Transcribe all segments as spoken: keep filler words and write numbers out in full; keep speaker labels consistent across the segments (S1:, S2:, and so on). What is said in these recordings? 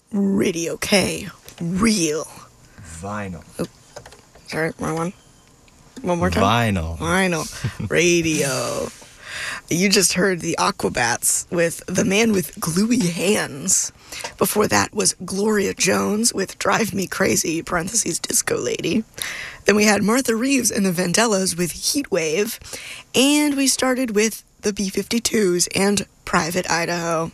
S1: Radio K. Real.
S2: Vinyl.
S1: Oh, sorry, wrong one. One more time.
S2: Vinyl.
S1: Vinyl. Radio. You just heard the Aquabats with The Man with Gluey Hands. Before that was Gloria Jones with Drive Me Crazy, parentheses, Disco Lady. Then we had Martha Reeves and the Vandellas with Heat Wave. And we started with the B fifty-twos and Private Idaho.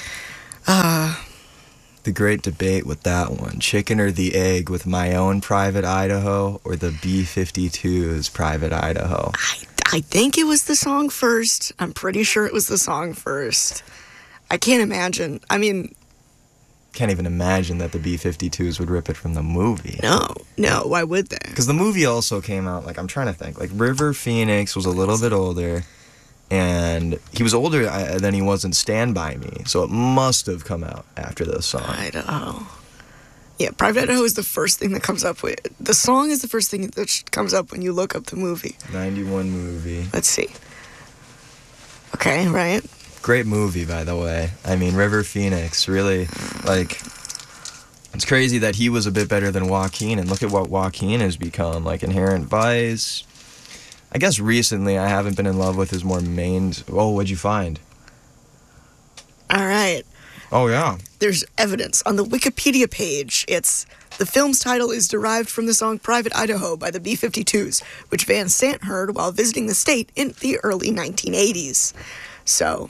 S1: Uh,
S2: the great debate with that one. Chicken or the egg with My Own Private Idaho or the B fifty-twos Private Idaho?
S1: I, I think it was the song first. I'm pretty sure it was the song first. I can't imagine. I mean...
S2: Can't even imagine that the B fifty-twos would rip it from the movie.
S1: No, no, why would they?
S2: Because the movie also came out, like, I'm trying to think, like, River Phoenix was a little bit older, and he was older uh, than he was in Stand By Me, so it must have come out after this song.
S1: Idaho. Yeah, Private Idaho is the first thing that comes up with... The song is the first thing that comes up when you look up the movie.
S2: ninety-one movie.
S1: Let's see. Okay, right?
S2: Great movie, by the way. I mean, River Phoenix, really, like, it's crazy that he was a bit better than Joaquin, and look at what Joaquin has become, like Inherent Vice. I guess recently I haven't been in love with his more main... Oh, what'd you find?
S1: All right.
S2: Oh, yeah.
S1: There's evidence. On the Wikipedia page, it's... The film's title is derived from the song Private Idaho by the B fifty-twos, which Van Sant heard while visiting the state in the early nineteen eighties. So...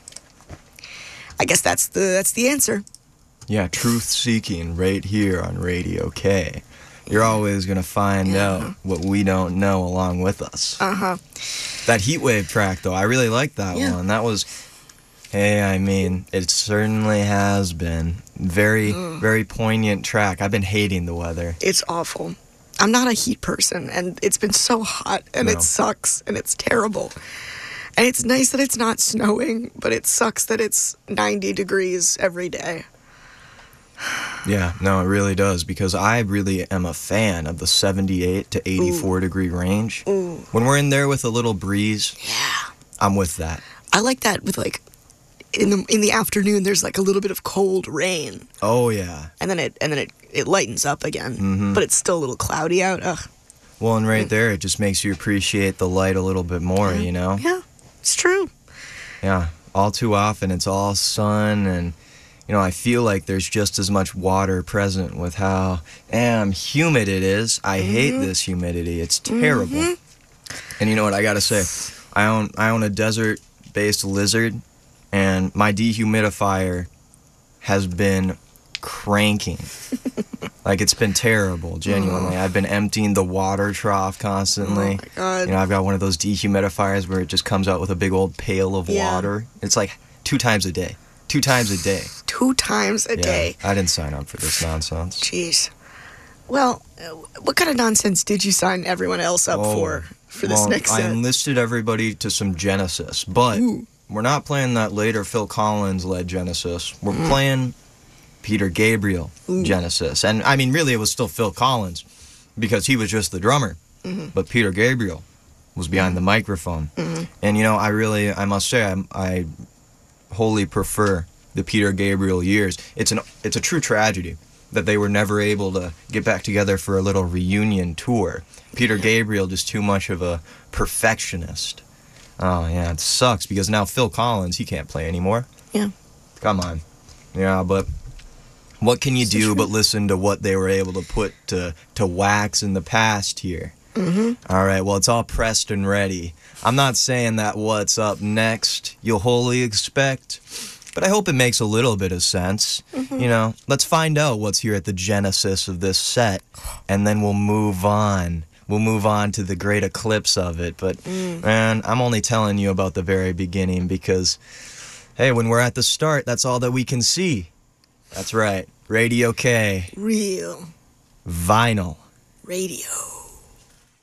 S1: I guess that's the that's the answer.
S2: Yeah, truth-seeking right here on Radio K. You're always going to find yeah. out what we don't know along with us.
S1: Uh-huh.
S2: That Heatwave track, though, I really like that yeah. one. That was, hey, I mean, it certainly has been. Very, mm. very poignant track. I've been hating the weather.
S1: It's awful. I'm not a heat person, and it's been so hot, and no. it sucks, and it's terrible. And it's nice that it's not snowing, but it sucks that it's ninety degrees every day.
S2: Yeah, no, it really does, because I really am a fan of the seventy-eight to eighty-four Ooh. Degree range.
S1: Ooh.
S2: When we're in there with a little breeze,
S1: yeah,
S2: I'm with that.
S1: I like that with, like, in the in the afternoon, there's, like, a little bit of cold rain.
S2: Oh, yeah.
S1: And then it and then it, it lightens up again,
S2: mm-hmm.
S1: but it's still a little cloudy out. Ugh.
S2: Well, and right mm. there, it just makes you appreciate the light a little bit more,
S1: yeah.
S2: you know?
S1: Yeah. It's true.
S2: Yeah, all too often it's all sun, and, you know, I feel like there's just as much water present with how damn humid it is. I mm-hmm. hate this humidity. It's terrible. Mm-hmm. And you know what I gotta say? I own I own a desert-based Lizard, and my dehumidifier has been cranking. Like, it's been terrible, genuinely. Oh. I've been emptying the water trough constantly.
S1: Oh, my God.
S2: You know, I've got one of those dehumidifiers where it just comes out with a big old pail of
S1: yeah.
S2: water. It's like two times a day. Two times a day.
S1: Two times a
S2: yeah,
S1: day.
S2: I didn't sign up for this nonsense.
S1: Jeez. Well, uh, what kind of nonsense did you sign everyone else up
S2: oh,
S1: for, for this
S2: well,
S1: next set?
S2: I enlisted everybody to some Genesis, but
S1: Ooh.
S2: we're not playing that later Phil Collins-led Genesis. We're mm. playing... Peter Gabriel Ooh. Genesis. And, I mean, really, it was still Phil Collins because he was just the drummer. Mm-hmm. But Peter Gabriel was behind mm-hmm. the microphone. Mm-hmm. And, you know, I really, I must say, I, I wholly prefer the Peter Gabriel years. It's an, it's a true tragedy that they were never able to get back together for a little reunion tour. Peter Gabriel just too much of a perfectionist. Oh, yeah, it sucks because now Phil Collins, he can't play anymore.
S1: Yeah.
S2: Come on. Yeah, but... What can you do but listen to what they were able to put to, to wax in the past here?
S1: Mm-hmm.
S2: All right, well, it's all pressed and ready. I'm not saying that what's up next you'll wholly expect, but I hope it makes a little bit of sense. Mm-hmm. You know, let's find out what's here at the genesis of this set, and then we'll move on. We'll move on to the great eclipse of it. But, mm. man, I'm only telling you about the very beginning because, hey, when we're at the start, that's all that we can see. That's right. Radio K.
S1: Real.
S2: Vinyl.
S1: Radio.